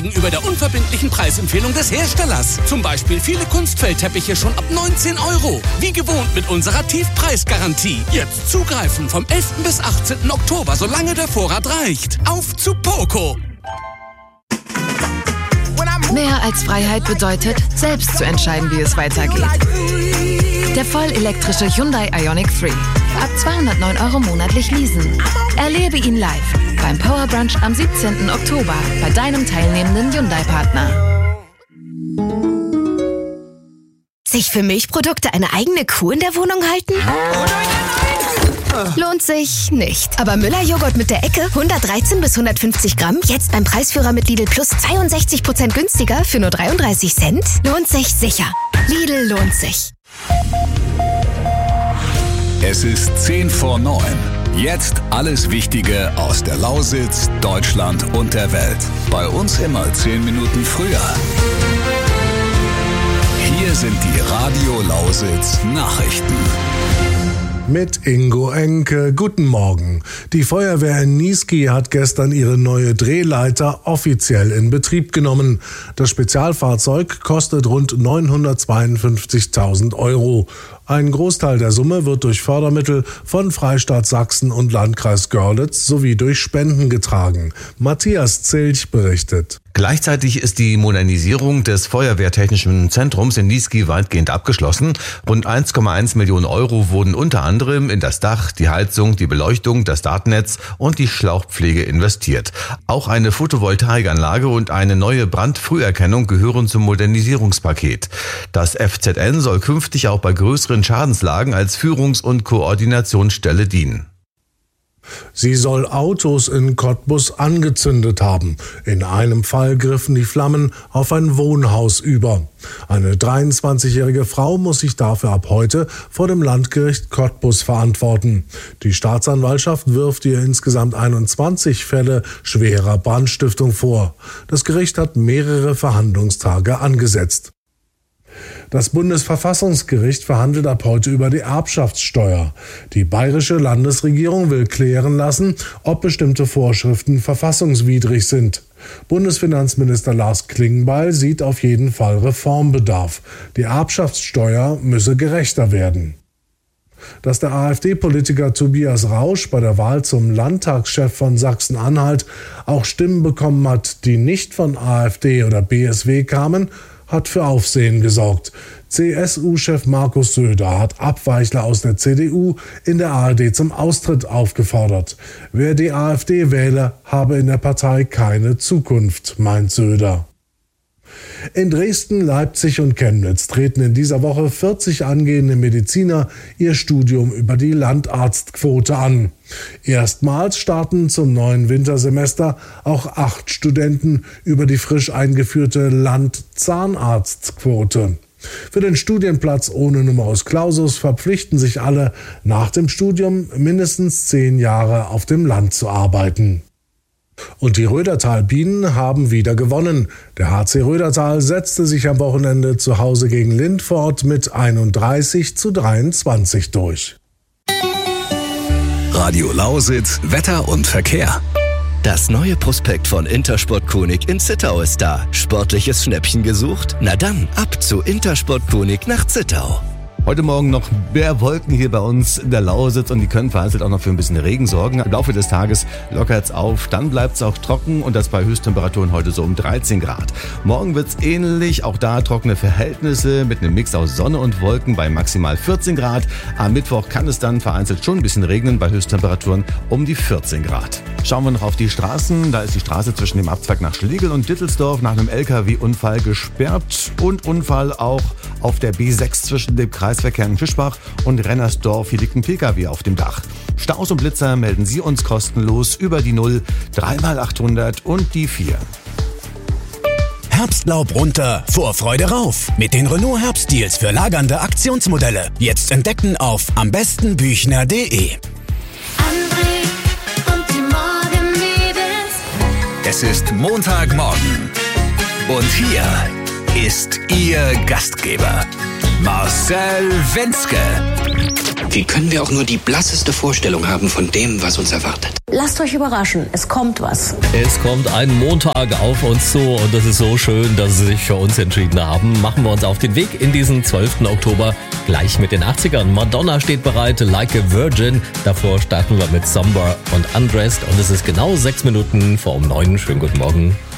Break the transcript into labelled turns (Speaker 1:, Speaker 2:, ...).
Speaker 1: Über der unverbindlichen Preisempfehlung des Herstellers. Zum Beispiel viele Kunstfeldteppiche schon ab 19 €. Wie gewohnt mit unserer Tiefpreisgarantie. Jetzt zugreifen vom 11. bis 18. Oktober, solange der Vorrat reicht. Auf zu Poco!
Speaker 2: Mehr als Freiheit bedeutet, selbst zu entscheiden, wie es weitergeht. Der vollelektrische Hyundai Ioniq 3. Ab 209 € monatlich leasen. Erlebe ihn live beim Power Brunch am 17. Oktober bei deinem teilnehmenden Hyundai-Partner.
Speaker 3: Sich für Milchprodukte eine eigene Kuh in der Wohnung halten? Lohnt sich nicht. Aber Müller-Joghurt mit der Ecke, 113 bis 150 Gramm, jetzt beim Preisführer mit Lidl Plus 62% günstiger für nur 33 Cent? Lohnt sich sicher. Lidl lohnt sich.
Speaker 4: Es ist 10 vor 9. Jetzt alles Wichtige aus der Lausitz, Deutschland und der Welt. Bei uns immer 10 Minuten früher. Hier sind die Radio Lausitz Nachrichten.
Speaker 5: Mit Ingo Enke. Guten Morgen. Die Feuerwehr in Niesky hat gestern ihre neue Drehleiter offiziell in Betrieb genommen. Das Spezialfahrzeug kostet rund 952.000 €. Ein Großteil der Summe wird durch Fördermittel von Freistaat Sachsen und Landkreis Görlitz sowie durch Spenden getragen. Matthias Zilch berichtet.
Speaker 6: Gleichzeitig ist die Modernisierung des Feuerwehrtechnischen Zentrums in Niesky weitgehend abgeschlossen. Rund 1,1 Millionen € wurden unter anderem in das Dach, die Heizung, die Beleuchtung, das Dartnetz und die Schlauchpflege investiert. Auch eine Photovoltaikanlage und eine neue Brandfrüherkennung gehören zum Modernisierungspaket. Das FZN soll künftig auch bei größeren Schadenslagen als Führungs- und Koordinationsstelle dienen.
Speaker 5: Sie soll Autos in Cottbus angezündet haben. In einem Fall griffen die Flammen auf ein Wohnhaus über. Eine 23-jährige Frau muss sich dafür ab heute vor dem Landgericht Cottbus verantworten. Die Staatsanwaltschaft wirft ihr insgesamt 21 Fälle schwerer Brandstiftung vor. Das Gericht hat mehrere Verhandlungstage angesetzt. Das Bundesverfassungsgericht verhandelt ab heute über die Erbschaftssteuer. Die bayerische Landesregierung will klären lassen, ob bestimmte Vorschriften verfassungswidrig sind. Bundesfinanzminister Lars Klingbeil sieht auf jeden Fall Reformbedarf. Die Erbschaftssteuer müsse gerechter werden. Dass der AfD-Politiker Tobias Rausch bei der Wahl zum Landtagschef von Sachsen-Anhalt auch Stimmen bekommen hat, die nicht von AfD oder BSW kamen, hat für Aufsehen gesorgt. CSU-Chef Markus Söder hat Abweichler aus der CDU in der ARD zum Austritt aufgefordert. Wer die AfD wähle, habe in der Partei keine Zukunft, meint Söder. In Dresden, Leipzig und Chemnitz treten in dieser Woche 40 angehende Mediziner ihr Studium über die Landarztquote an. Erstmals starten zum neuen Wintersemester auch 8 Studenten über die frisch eingeführte Landzahnarztquote. Für den Studienplatz ohne Numerus Clausus verpflichten sich alle, nach dem Studium mindestens 10 Jahre auf dem Land zu arbeiten. Und die Rödertal-Bienen haben wieder gewonnen. Der HC Rödertal setzte sich am Wochenende zu Hause gegen Lindfort mit 31:23 durch.
Speaker 4: Radio Lausitz, Wetter und Verkehr.
Speaker 7: Das neue Prospekt von Intersport Konig in Zittau ist da. Sportliches Schnäppchen gesucht? Na dann, ab zu Intersport Konig nach Zittau.
Speaker 6: Heute Morgen noch mehr Wolken hier bei uns in der Lausitz und die können vereinzelt auch noch für ein bisschen Regen sorgen. Im Laufe des Tages lockert es auf, dann bleibt es auch trocken und das bei Höchsttemperaturen heute so um 13 Grad. Morgen wird es ähnlich, auch da trockene Verhältnisse mit einem Mix aus Sonne und Wolken bei maximal 14 Grad. Am Mittwoch kann es dann vereinzelt schon ein bisschen regnen bei Höchsttemperaturen um die 14 Grad. Schauen wir noch auf die Straßen. Da ist die Straße zwischen dem Abzweig nach Schlegel und Dittelsdorf nach einem LKW-Unfall gesperrt und Unfall auch auf der B6 zwischen dem Kreisverkehr in Fischbach und Rennersdorf. Hier liegt ein PKW auf dem Dach. Staus und Blitzer melden Sie uns kostenlos über die 0 3x800 und die 4.
Speaker 8: Herbstlaub runter, Vorfreude rauf. Mit den Renault Herbstdeals für lagernde Aktionsmodelle. Jetzt entdecken auf ambestenbüchner.de.
Speaker 4: Es ist Montagmorgen und hier ist Ihr Gastgeber, Marcel Wenzke.
Speaker 9: Wie können wir auch nur die blasseste Vorstellung haben von dem, was uns erwartet?
Speaker 10: Lasst euch überraschen, es kommt was.
Speaker 11: Es kommt ein Montag auf uns zu und das ist so schön, dass Sie sich für uns entschieden haben. Machen wir uns auf den Weg in diesen 12. Oktober, gleich mit den 80ern. Madonna steht bereit, Like a Virgin. Davor starten wir mit Somber und Undressed und es ist genau 6 Minuten vor um 9. Schönen guten Morgen.